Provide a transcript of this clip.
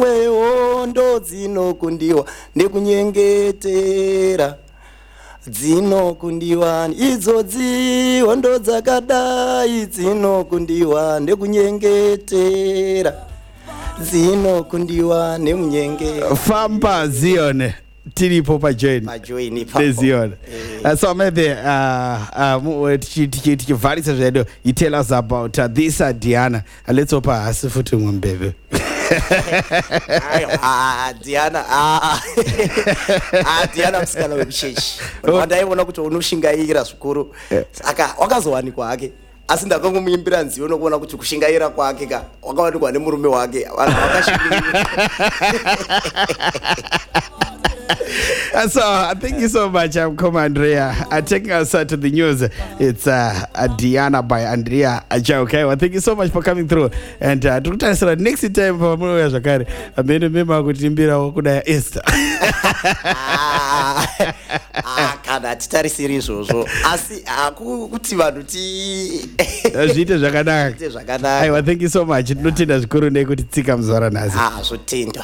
wehondo dzinokundiwa nekunyengetera, dzinokundiwa idzodzi hondo dzakadai, dzinokundiwa nekunyengetera, dzinokundiwa nemunyengetera. Famba Zion tiripo pajoin Zion. So maybe tichivharisa zvedu, you tell us about this Diana. Let's opa hasi futi mwambebe. Diana msikana wekusheshi. Wandaiona kuti unoshingaira zvikuru. Saka wakazowanikwa hake. Asi ndakangomuimbira nziyo nokuona kuti kushingaira kwake ka wakawanikwa nemurume wake. Vanhu vakashingirira. So thank you so much, Andrea. Taking us to the news. It's Diana by Andrea Ajauke. Well, thank you so much for coming through. And next time for more Zakari, I made a memo with Timbira Okuda Esther. Kana titari series also. Asi kuti vanhu ti Zvite zvakanaka. zvakanaka. Aiwa, thank you so much. Notinda zvikuru nekuti tsika muzvara nazi. Zvotenda.